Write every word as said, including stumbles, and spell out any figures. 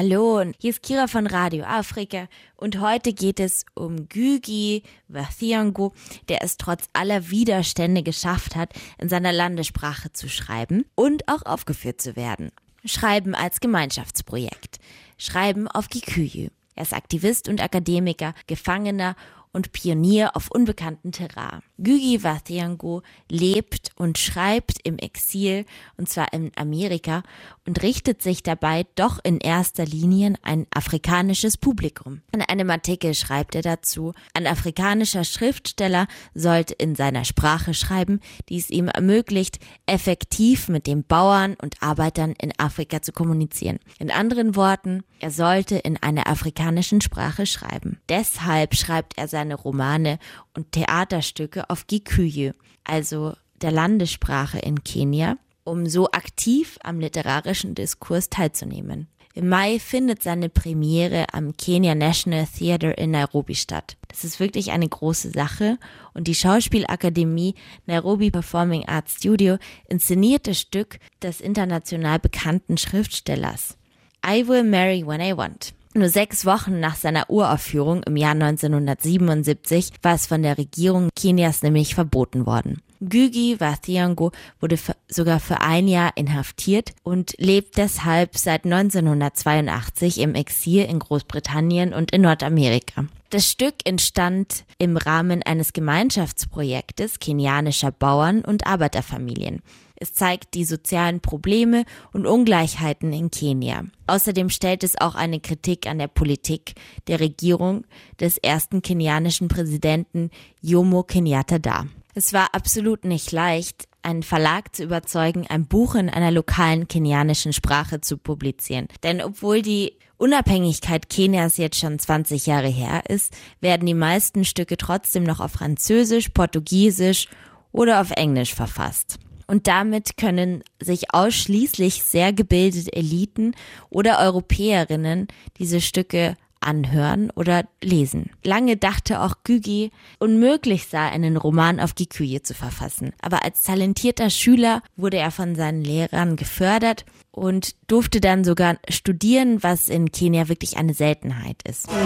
Hallo, hier ist Kira von Radio Afrika und heute geht es um Ngugi wa Thiong'o, der es trotz aller Widerstände geschafft hat, in seiner Landessprache zu schreiben und auch aufgeführt zu werden. Schreiben als Gemeinschaftsprojekt. Schreiben auf Gikuyu. Er ist Aktivist und Akademiker, Gefangener und Pionier auf unbekanntem Terrain. Ngugi wa Thiong'o lebt und schreibt im Exil, und zwar in Amerika, und richtet sich dabei doch in erster Linie an ein afrikanisches Publikum. In einem Artikel schreibt er dazu, ein afrikanischer Schriftsteller sollte in seiner Sprache schreiben, die es ihm ermöglicht, effektiv mit den Bauern und Arbeitern in Afrika zu kommunizieren. In anderen Worten, er sollte in einer afrikanischen Sprache schreiben. Deshalb schreibt er seine Romane und Theaterstücke auf Gikuyu, also der Landessprache in Kenia, um so aktiv am literarischen Diskurs teilzunehmen. Im Mai findet seine Premiere am Kenya National Theatre in Nairobi statt. Das ist wirklich eine große Sache und die Schauspielakademie Nairobi Performing Arts Studio inszeniert das Stück des international bekannten Schriftstellers I Will Marry When I Want. Nur sechs Wochen nach seiner Uraufführung im Jahr neunzehnhundertsiebenundsiebzig war es von der Regierung Kenias nämlich verboten worden. Ngugi wa Thiong'o wurde für, sogar für ein Jahr inhaftiert und lebt deshalb seit neunzehnhundertzweiundachtzig im Exil in Großbritannien und in Nordamerika. Das Stück entstand im Rahmen eines Gemeinschaftsprojektes kenianischer Bauern und Arbeiterfamilien. Es zeigt die sozialen Probleme und Ungleichheiten in Kenia. Außerdem stellt es auch eine Kritik an der Politik der Regierung des ersten kenianischen Präsidenten Jomo Kenyatta dar. Es war absolut nicht leicht, einen Verlag zu überzeugen, ein Buch in einer lokalen kenianischen Sprache zu publizieren. Denn obwohl die Unabhängigkeit Kenias jetzt schon zwanzig Jahre her ist, werden die meisten Stücke trotzdem noch auf Französisch, Portugiesisch oder auf Englisch verfasst. Und damit können sich ausschließlich sehr gebildete Eliten oder Europäerinnen diese Stücke anhören oder lesen. Lange dachte auch Ngugi, unmöglich sei, einen Roman auf Gikuyu zu verfassen. Aber als talentierter Schüler wurde er von seinen Lehrern gefördert und durfte dann sogar studieren, was in Kenia wirklich eine Seltenheit ist.